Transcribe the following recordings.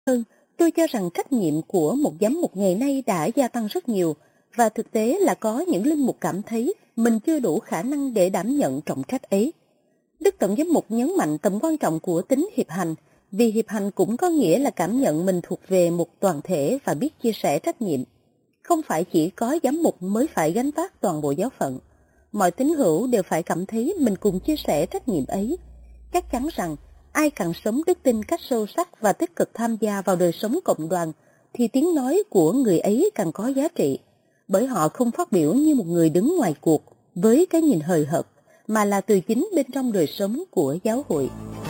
Hơn, tôi cho rằng trách nhiệm của một giám mục ngày nay đã gia tăng rất nhiều, và thực tế là có những linh mục cảm thấy mình chưa đủ khả năng để đảm nhận trọng trách ấy. Đức Tổng giám mục nhấn mạnh tầm quan trọng của tính hiệp hành, vì hiệp hành cũng có nghĩa là cảm nhận mình thuộc về một toàn thể và biết chia sẻ trách nhiệm. Không phải chỉ có giám mục mới phải gánh vác toàn bộ giáo phận. Mọi tín hữu đều phải cảm thấy mình cùng chia sẻ trách nhiệm ấy. Chắc chắn rằng, ai càng sống đức tin cách sâu sắc và tích cực tham gia vào đời sống cộng đoàn, thì tiếng nói của người ấy càng có giá trị, bởi họ không phát biểu như một người đứng ngoài cuộc, với cái nhìn hời hợt, mà là từ chính bên trong đời sống của giáo hội.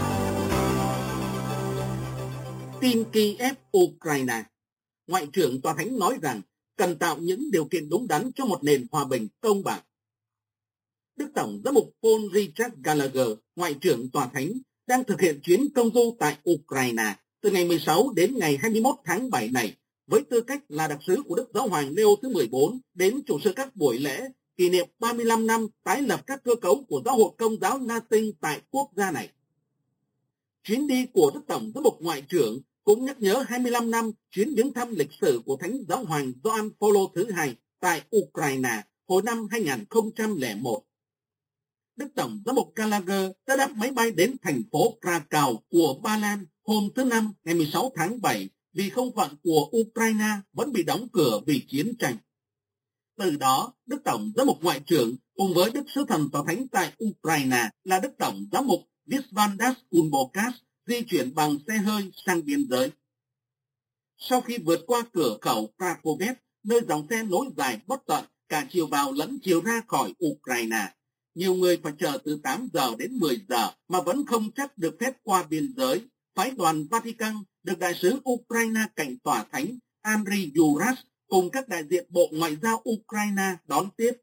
Tin Kiev, Ukraine. Ngoại trưởng Tòa Thánh nói rằng cần tạo những điều kiện đúng đắn cho một nền hòa bình công bằng. Đức Tổng giám mục Paul Richard Gallagher, Ngoại trưởng Tòa Thánh, đang thực hiện chuyến công du tại Ukraine từ ngày 16 đến ngày 21 tháng 7 này, với tư cách là đặc sứ của Đức Giáo hoàng Leo thứ 14 đến chủ sự các buổi lễ kỷ niệm 35 năm tái lập các cơ cấu của Giáo hội Công giáo Latin tại quốc gia này. Chuyến đi của Đức Tổng giám mục Ngoại trưởng cũng nhắc nhớ 25 năm chuyến viếng thăm lịch sử của Thánh Giáo hoàng Gioan Phaolô thứ hai tại Ukraine hồi năm 2001. Đức Tổng giám mục Gallagher đã đáp máy bay đến thành phố Krakow của Ba Lan hôm thứ Năm ngày 16 tháng 7 vì không phận của Ukraine vẫn bị đóng cửa vì chiến tranh. Từ đó, Đức Tổng giám mục Ngoại trưởng cùng với Đức Sứ thần Tòa Thánh tại Ukraine là Đức Tổng giám mục Visvaldas Kulbokas di chuyển bằng xe hơi sang biên giới. Sau khi vượt qua cửa khẩu Krakow, nơi dòng xe nối dài bất tận cả chiều vào lẫn chiều ra khỏi Ukraine, nhiều người phải chờ từ 8 giờ đến 10 giờ mà vẫn không chắc được phép qua biên giới. Phái đoàn Vatican được đại sứ Ukraine cạnh Tòa Thánh Andriy Yuras cùng các đại diện Bộ Ngoại giao Ukraine đón tiếp.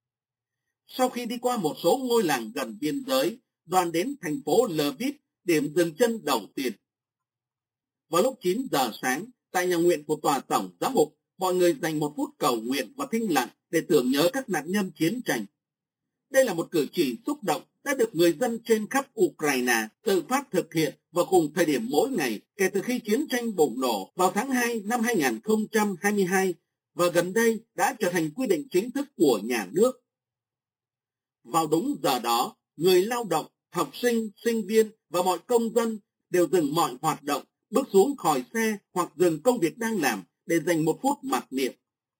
Sau khi đi qua một số ngôi làng gần biên giới, đoàn đến thành phố Lviv, điểm dừng chân đầu tiên. Vào lúc 9 giờ sáng, tại nhà nguyện của Tòa Tổng Giám mục, mọi người dành một phút cầu nguyện và thinh lặng để tưởng nhớ các nạn nhân chiến tranh. Đây là một cử chỉ xúc động đã được người dân trên khắp Ukraine tự phát thực hiện vào cùng thời điểm mỗi ngày kể từ khi chiến tranh bùng nổ vào tháng 2 năm 2022 và gần đây đã trở thành quy định chính thức của nhà nước. Vào đúng giờ đó, người lao động, học sinh, sinh viên và mọi công dân đều dừng mọi hoạt động, bước xuống khỏi xe hoặc dừng công việc đang làm để dành một phút mặc niệm.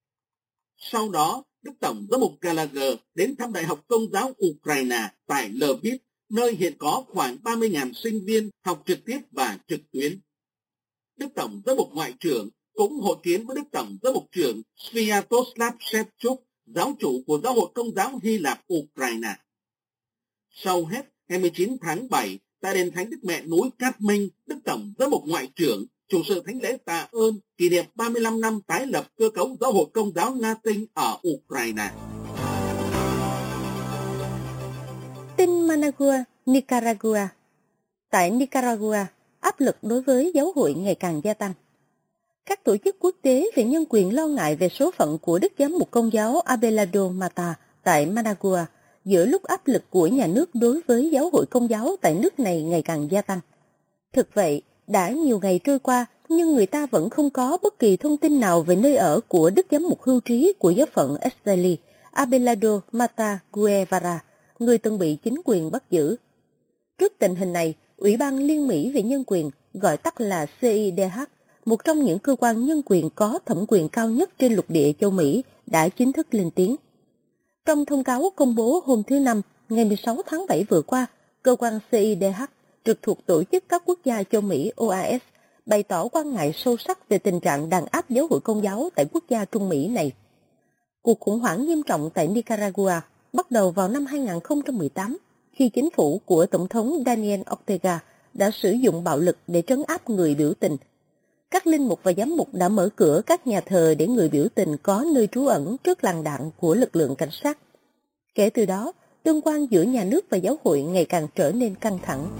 Sau đó, Đức Tổng giám mục Gallagher đến thăm Đại học Công giáo Ukraine tại Lviv, nơi hiện có khoảng 30.000 sinh viên học trực tiếp và trực tuyến. Đức Tổng giám mục Ngoại trưởng cũng hội kiến với Đức Tổng giám mục trưởng Sviatoslav Shevchuk, giáo chủ của Giáo hội Công giáo Hy Lạp Ukraine. Sau hết, ngày 19 tháng 7, tại đền Thánh Đức Mẹ núi Cát Minh, Đức Tổng giám mục Ngoại trưởng chủ sự thánh lễ tạ ơn kỷ niệm 35 năm tái lập cơ cấu Giáo hội Công giáo Latin ở Ukraine. Tin Managua, Nicaragua. Tại Nicaragua, áp lực đối với giáo hội ngày càng gia tăng. Các tổ chức quốc tế về nhân quyền lo ngại về số phận của Đức Giám mục Công giáo Abelardo Mata tại Managua giữa lúc áp lực của nhà nước đối với giáo hội Công giáo tại nước này ngày càng gia tăng. Thực vậy, đã nhiều ngày trôi qua nhưng người ta vẫn không có bất kỳ thông tin nào về nơi ở của Đức Giám mục hưu trí của giáo phận Esteli, Abelardo Mata Guevara, người từng bị chính quyền bắt giữ. Trước tình hình này, Ủy ban Liên Mỹ về Nhân quyền, gọi tắt là CIDH, một trong những cơ quan nhân quyền có thẩm quyền cao nhất trên lục địa châu Mỹ, đã chính thức lên tiếng. Trong thông cáo công bố hôm thứ Năm, ngày 16 tháng 7 vừa qua, cơ quan CIDH trực thuộc Tổ chức các quốc gia châu Mỹ OAS bày tỏ quan ngại sâu sắc về tình trạng đàn áp giáo hội Công giáo tại quốc gia Trung Mỹ này. Cuộc khủng hoảng nghiêm trọng tại Nicaragua bắt đầu vào năm 2018 khi chính phủ của Tổng thống Daniel Ortega đã sử dụng bạo lực để trấn áp người biểu tình. Các linh mục và giám mục đã mở cửa các nhà thờ để người biểu tình có nơi trú ẩn trước làn đạn của lực lượng cảnh sát. Kể từ đó, tương quan giữa nhà nước và giáo hội ngày càng trở nên căng thẳng.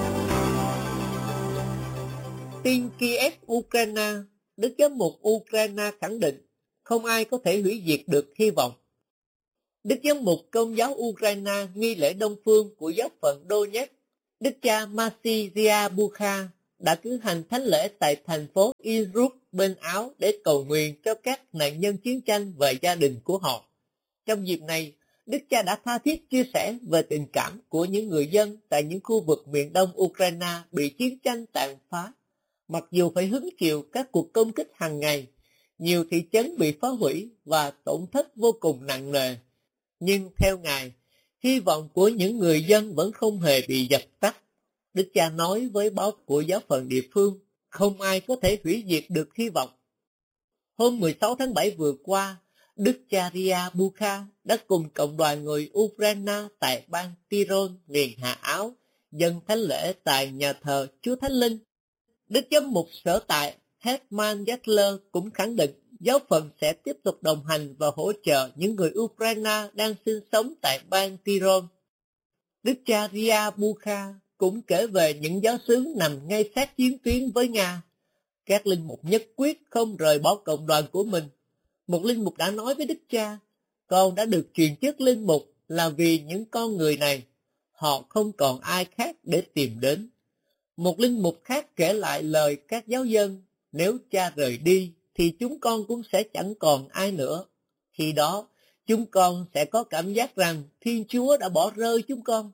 Tin Kiev, Ukraine. Đức Giám mục Ukraine khẳng định không ai có thể hủy diệt được hy vọng. Đức Giám mục Công giáo Ukraine nghi lễ Đông phương của giáo phận Donetsk, Đức cha Masy Ryabukha đã cử hành thánh lễ tại thành phố Innsbruck bên Áo để cầu nguyện cho các nạn nhân chiến tranh và gia đình của họ. Trong dịp này, Đức Cha đã tha thiết chia sẻ về tình cảm của những người dân tại những khu vực miền đông Ukraine bị chiến tranh tàn phá. Mặc dù phải hứng chịu các cuộc công kích hàng ngày, nhiều thị trấn bị phá hủy và tổn thất vô cùng nặng nề, nhưng theo Ngài, hy vọng của những người dân vẫn không hề bị dập tắt. Đức Cha nói với báo của giáo phận địa phương, không ai có thể hủy diệt được hy vọng. Hôm 16 tháng 7 vừa qua, Đức cha Ria Bukha đã cùng cộng đoàn người Ukraine tại bang Tyrol, miền Hạ Áo, dâng thánh lễ tại nhà thờ Chúa Thánh Linh. Đức giám mục sở tại Hetman Yattler cũng khẳng định giáo phận sẽ tiếp tục đồng hành và hỗ trợ những người Ukraine đang sinh sống tại bang Tyrol. Đức cha Ria Bukha cũng kể về những giáo xứ nằm ngay sát chiến tuyến với Nga. Các linh mục nhất quyết không rời bỏ cộng đoàn của mình. Một linh mục đã nói với Đức cha, con đã được truyền chức linh mục là vì những con người này, họ không còn ai khác để tìm đến. Một linh mục khác kể lại lời các giáo dân, nếu cha rời đi thì chúng con cũng sẽ chẳng còn ai nữa. Khi đó, chúng con sẽ có cảm giác rằng Thiên Chúa đã bỏ rơi chúng con.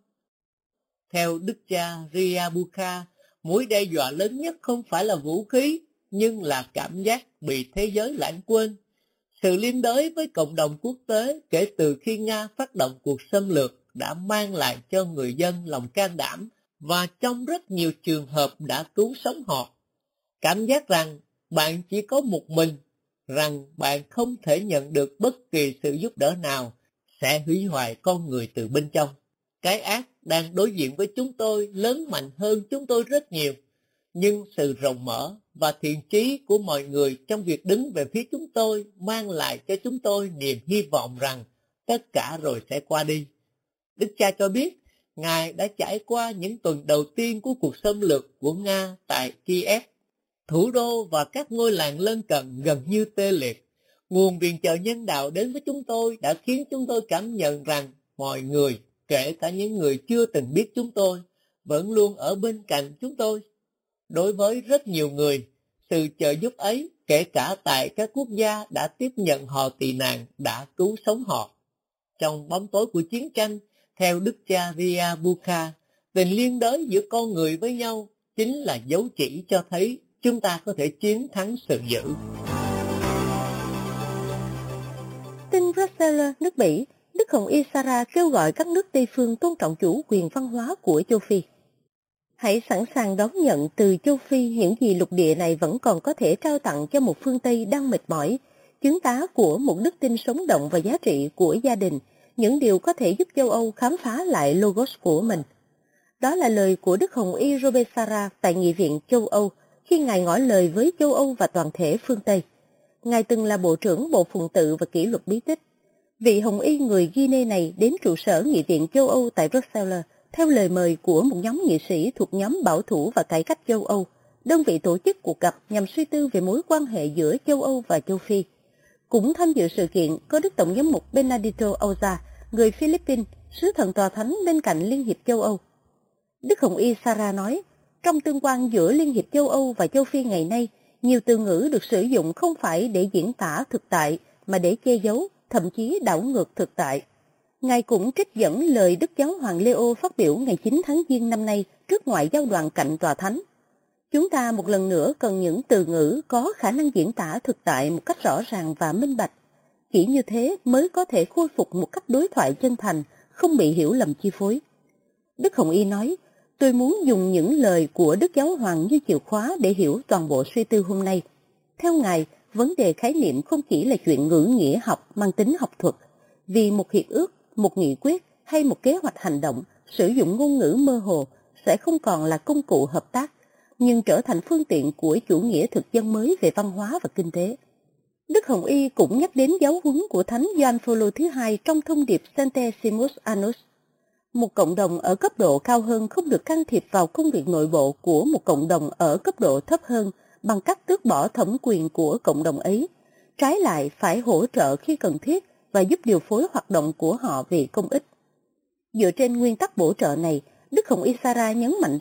Theo Đức cha Ria Bukha, mối đe dọa lớn nhất không phải là vũ khí, nhưng là cảm giác bị thế giới lãng quên. Sự liên đới với cộng đồng quốc tế kể từ khi Nga phát động cuộc xâm lược đã mang lại cho người dân lòng can đảm và trong rất nhiều trường hợp đã cứu sống họ. Cảm giác rằng bạn chỉ có một mình, rằng bạn không thể nhận được bất kỳ sự giúp đỡ nào sẽ hủy hoại con người từ bên trong. Cái ác đang đối diện với chúng tôi lớn mạnh hơn chúng tôi rất nhiều, nhưng sự rộng mở và thiện chí của mọi người trong việc đứng về phía chúng tôi mang lại cho chúng tôi niềm hy vọng rằng tất cả rồi sẽ qua đi. Đức cha cho biết, Ngài đã trải qua những tuần đầu tiên của cuộc xâm lược của Nga tại Kiev. Thủ đô và các ngôi làng lân cận gần như tê liệt. Nguồn viện trợ nhân đạo đến với chúng tôi đã khiến chúng tôi cảm nhận rằng mọi người, kể cả những người chưa từng biết chúng tôi, vẫn luôn ở bên cạnh chúng tôi. Đối với rất nhiều người, sự trợ giúp ấy, kể cả tại các quốc gia đã tiếp nhận họ tị nạn, đã cứu sống họ. Trong bóng tối của chiến tranh, theo Đức cha Ria Bukha, tình liên đới giữa con người với nhau chính là dấu chỉ cho thấy chúng ta có thể chiến thắng sự dữ. Tin Bruxelles, nước Bỉ, Đức Hồng Y Sara kêu gọi các nước Tây phương tôn trọng chủ quyền văn hóa của châu Phi. Hãy sẵn sàng đón nhận từ châu Phi những gì lục địa này vẫn còn có thể trao tặng cho một phương Tây đang mệt mỏi, chứng tá của một đức tin sống động và giá trị của gia đình, những điều có thể giúp châu Âu khám phá lại logos của mình. Đó là lời của Đức Hồng Y Robert Sarah tại Nghị viện châu Âu khi Ngài ngỏ lời với châu Âu và toàn thể phương Tây. Ngài từng là Bộ trưởng Bộ Phụng tự và Kỷ luật bí tích. Vị Hồng Y người Guinea này đến trụ sở Nghị viện châu Âu tại Bruxelles theo lời mời của một nhóm nghị sĩ thuộc nhóm bảo thủ và cải cách châu Âu, đơn vị tổ chức cuộc gặp nhằm suy tư về mối quan hệ giữa châu Âu và châu Phi. Cũng tham dự sự kiện có Đức Tổng giám mục Benedito Auza, người Philippines, sứ thần tòa thánh bên cạnh Liên hiệp châu Âu. Đức Hồng Y Sara nói, trong tương quan giữa Liên hiệp châu Âu và châu Phi ngày nay, nhiều từ ngữ được sử dụng không phải để diễn tả thực tại, mà để che giấu, thậm chí đảo ngược thực tại. Ngài cũng trích dẫn lời Đức Giáo hoàng Leo phát biểu ngày 9 tháng Giêng năm nay trước ngoại giao đoàn cạnh tòa thánh. Chúng ta một lần nữa cần những từ ngữ có khả năng diễn tả thực tại một cách rõ ràng và minh bạch. Chỉ như thế mới có thể khôi phục một cách đối thoại chân thành, không bị hiểu lầm chi phối. Đức Hồng Y nói, tôi muốn dùng những lời của Đức Giáo hoàng như chìa khóa để hiểu toàn bộ suy tư hôm nay. Theo Ngài, vấn đề khái niệm không chỉ là chuyện ngữ nghĩa học mang tính học thuật, vì một hiệp ước, một nghị quyết hay một kế hoạch hành động sử dụng ngôn ngữ mơ hồ sẽ không còn là công cụ hợp tác, nhưng trở thành phương tiện của chủ nghĩa thực dân mới về văn hóa và kinh tế. Đức Hồng Y cũng nhắc đến giáo huấn của Thánh Gioan Phaolô thứ hai trong thông điệp Centesimus Annus. Một cộng đồng ở cấp độ cao hơn không được can thiệp vào công việc nội bộ của một cộng đồng ở cấp độ thấp hơn bằng cách tước bỏ thẩm quyền của cộng đồng ấy. Trái lại phải hỗ trợ khi cần thiết và giúp điều phối hoạt động của họ vì công ích. Dựa trên nguyên tắc bổ trợ này, Đức Hồng Y Sara nhấn mạnh rằng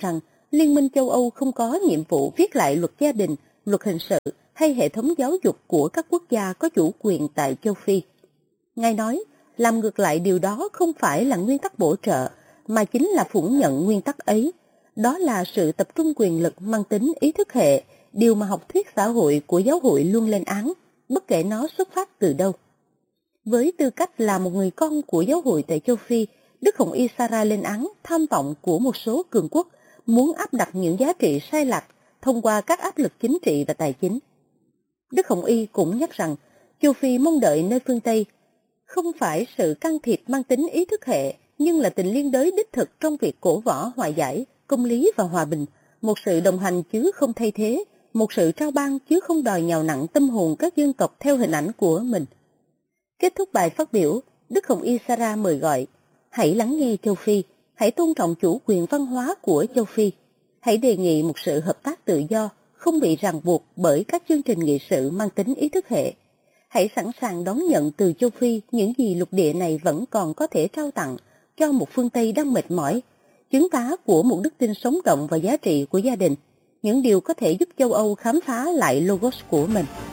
Liên minh châu Âu không có nhiệm vụ viết lại luật gia đình, luật hình sự hay hệ thống giáo dục của các quốc gia có chủ quyền tại châu Phi. Ngài nói, làm ngược lại điều đó không phải là nguyên tắc bổ trợ, mà chính là phủ nhận nguyên tắc ấy. Đó là sự tập trung quyền lực mang tính ý thức hệ, điều mà học thuyết xã hội của giáo hội luôn lên án, bất kể nó xuất phát từ đâu. Với tư cách là một người con của giáo hội tại châu Phi, Đức Hồng Y Sarah lên án tham vọng của một số cường quốc muốn áp đặt những giá trị sai lạc thông qua các áp lực chính trị và tài chính. Đức Hồng Y cũng nhắc rằng châu Phi mong đợi nơi phương Tây không phải sự can thiệp mang tính ý thức hệ, nhưng là tình liên đới đích thực trong việc cổ võ hòa giải, công lý và hòa bình, một sự đồng hành chứ không thay thế, một sự trao ban chứ không đòi nhào nặng tâm hồn các dân tộc theo hình ảnh của mình. Kết thúc bài phát biểu, Đức Hồng Y Sarah mời gọi, hãy lắng nghe châu Phi, hãy tôn trọng chủ quyền văn hóa của châu Phi, hãy đề nghị một sự hợp tác tự do, không bị ràng buộc bởi các chương trình nghị sự mang tính ý thức hệ. Hãy sẵn sàng đón nhận từ châu Phi những gì lục địa này vẫn còn có thể trao tặng cho một phương Tây đang mệt mỏi, chứng tá của một đức tin sống động và giá trị của gia đình, những điều có thể giúp châu Âu khám phá lại logos của mình.